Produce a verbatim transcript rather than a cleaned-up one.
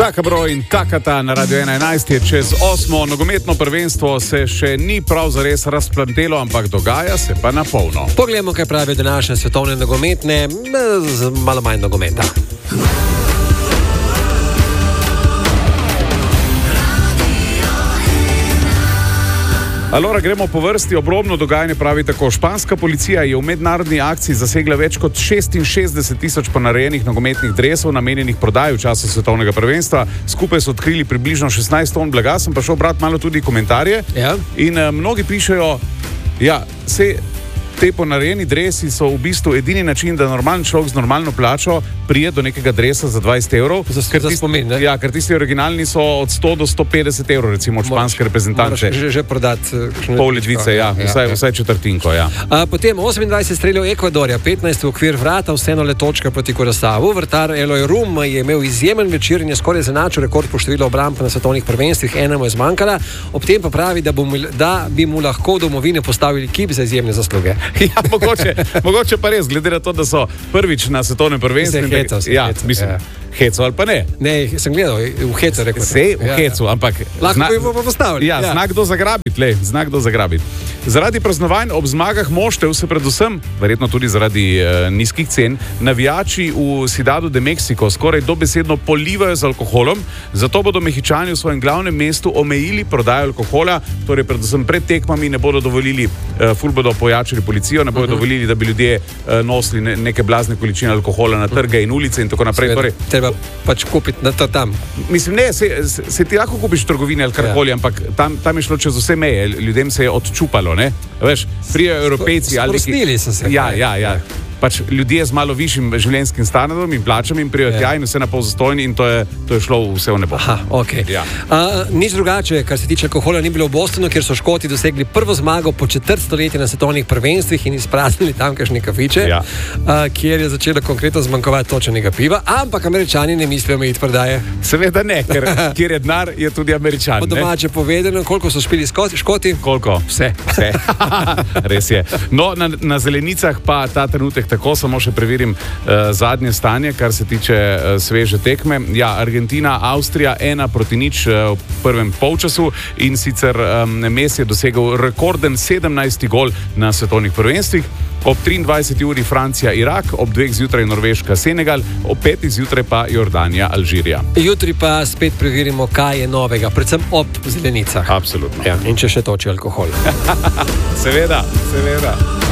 Taka broj in takata na Radio ena enajst je čez osmo. Nogometno prvenstvo se še ni prav zares razplantelo, ampak dogaja se pa na polno. Poglejmo, kaj pravijo današnje svetovne nogometne, z malo manj nogometa. Alora, gremo po vrsti. Obrobno dogajanje pravi tako. Španska policija je v mednarodni akciji zasegla več kot šestinšestdeset tisoč ponarejenih nogometnih dresov, namenjenih prodaji v času svetovnega prvenstva. Skupaj so odkrili približno šestnajst ton blaga. Sem pa šel brat malo tudi komentarje. Ja. In uh, mnogi pišejo, ja, se te ponarejeni dresi so v bistvu edini način, da normalen človek z normalno plačo prije do nekega dresa za dvajset evrov. Za, za spomin, ne? Ja, ker tisti originalni so od sto do sto petdeset evrov, recimo od španske reprezentance. Že, že prodati. Pol ledvice, ja, ja, vsaj, ja. vsaj četrtinko, ja. A, potem osemindvajset streljev Ekvadorja, petnajst v okvir vrata, vseeno le točka proti Kurasavu. Vrtar Eloy Rum je imel izjemen večer in je skoraj zanačil rekord po številu obramb na svetovnih prvenstvih, ena mu je zmanjkala. Ob tem pa pravi, da, bo, da bi mu lahko v domovini postavili kip za izjemne zasluge. Ja, mogoče, mogoče pa res, glede na to, da so prvič na svetovnem prvenstvu. Heco, ja, heco, mislim, ja. Heco ali pa ne. Ne, sem gledal, v hecu rekel. Sej v ja, hecu, ja. ampak lahko zna, bi bo postavili. Ja, ja. Znak do zagrabiti, lej, znak do zagrabiti. Zaradi praznovanj ob zmagah moštev se predvsem, verjetno tudi zaradi uh, nizkih cen, navijači v Ciudadu de Mexico skoraj dobesedno polivajo z alkoholom, zato bodo Mehičani v svojem glavnem mestu omejili prodajo alkohola, torej predvsem pred tekmami ne bodo dovolili, uh, ful bodo pojačali policijo, ne bodo uh -huh. dovolili, da bi ljudje uh, nosili ne, neke blazne količine alkohola na trge in ulice in tako naprej. Torej, treba pač kupiti na to tam. Mislim, ne, se, se, se ti lahko kupiš v trgovini ali karkoli, ja. ampak tam, tam je šlo čez vse meje, ljudem se je odčupalo. Ne? Veš, prijajo Evropejci ali sprostili so se. Ja, ja, ja. Pač ljudje z malo višjim življenjskim standardom in plačami in prijajo tja in vse na pol zastojni in to je, to je šlo vse v nebo. Aha, ok. Ja. Uh, nič drugače, kar se tiče alkohola, ni bilo v Bostonu, kjer so Škoti dosegli prvo zmago po četrt stoletja na svetovnih prvenstvih in izpraznili tamkajšnje kafiče, ja. uh, kjer je začelo konkretno zmanjkovati točenega piva, ampak Američani ne mislijo omejiti prodaje. Seveda ne, ker kjer je denar, je tudi Američan. Po domače povedano, koliko so špili Škoti? Koliko? Vse. Vse. Res je. No, na, na zelenicah pa ta trenutek tako, samo še preverim uh, zadnje stanje, kar se tiče uh, sveže tekme. Ja, Argentina, Avstrija, ena proti nič uh, v prvem polčasu in sicer um, Messi je dosegel rekorden sedemnajsti gol na svetovnih prvenstvih. Ob triindvajseti uri Francija, Irak, ob dveh zjutraj Norveška, Senegal, ob petih zjutraj pa Jordanija, Alžirija. Jutri pa spet preverimo, kaj je novega, predvsem ob zelenicah. Absolutno. Ja, in če še toči alkohol. Seveda, seveda.